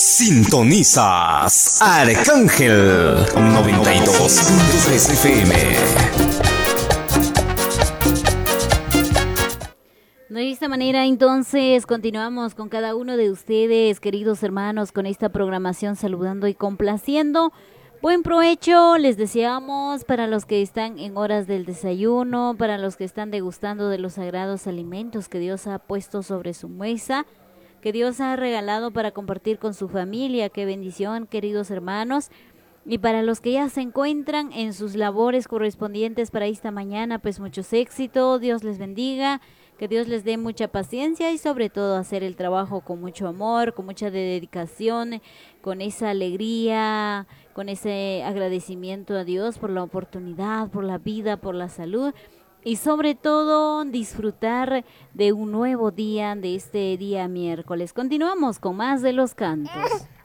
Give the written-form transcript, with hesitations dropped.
Sintonizas Arcángel 92.3 FM. De esta manera, entonces, continuamos con cada uno de ustedes, queridos hermanos, con esta programación, saludando y complaciendo. Buen provecho les deseamos para los que están en horas del desayuno, para los que están degustando de los sagrados alimentos que Dios ha puesto sobre su mesa, que Dios ha regalado para compartir con su familia. Qué bendición, queridos hermanos. Y para los que ya se encuentran en sus labores correspondientes para esta mañana, pues muchos éxitos, Dios les bendiga, que Dios les dé mucha paciencia y sobre todo hacer el trabajo con mucho amor, con mucha dedicación, con esa alegría, con ese agradecimiento a Dios por la oportunidad, por la vida, por la salud y sobre todo disfrutar de un nuevo día, de este día miércoles. Continuamos con más de los cantos.